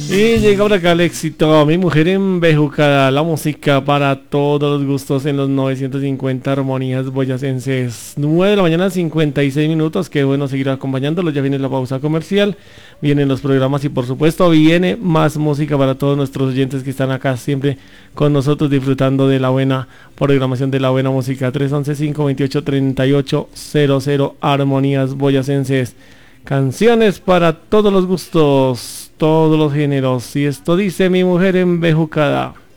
Y llega por acá el éxito, mi mujer embejucada, la música para todos los gustos en los 950 armonías boyacenses. 9 de la mañana, 56 minutos, qué bueno seguir acompañándolos, ya viene la pausa comercial, vienen los programas y por supuesto viene más música para todos nuestros oyentes que están acá siempre con nosotros disfrutando de la buena programación, de la buena música. 311-528-3800 armonías boyacenses. Canciones para todos los gustos, todos los géneros. Y esto dice mi mujer embejucada.